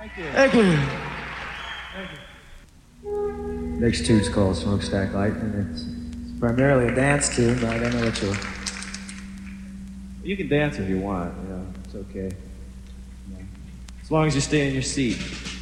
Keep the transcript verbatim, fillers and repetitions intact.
Thank you. Thank you. Thank you. Next tune's called Smokestack Light, and it's, it's primarily a dance tune, but I don't know what you'll... You can dance if you want, you know, it's okay. You know, as long as you stay in your seat.